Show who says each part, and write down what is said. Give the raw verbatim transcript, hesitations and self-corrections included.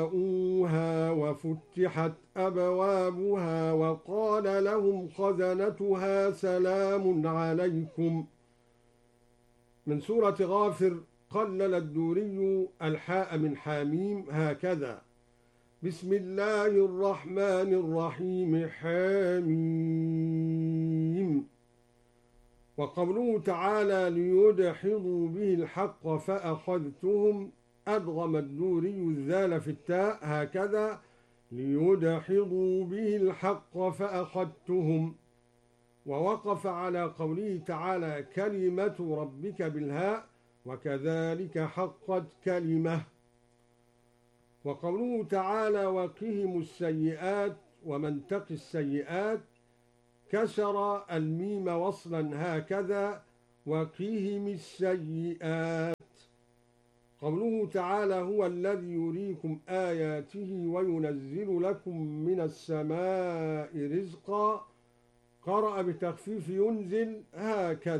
Speaker 1: جاءوها وفتحت أبوابها وقال لهم خزنتها سلام عليكم. من سورة غافر. قلل الدوري الحاء من حاميم هكذا: بسم الله الرحمن الرحيم حاميم. وقوله تعالى ليدحضوا به الحق فأخذتهم، أدغم الدوري الذال في التاء هكذا: ليدحضوا به الحق فأخذتهم. ووقف على قوله تعالى كلمة ربك بالهاء وكذلك حقت كلمة. وقوله تعالى وقهم السيئات ومن تق السيئات، كسر الميم وصلا هكذا: وقهم السيئات. قوله تعالى هو الذي يريكم آياته وينزل لكم من السماء رزقا، قرأ بتخفيف ينزل هكذا.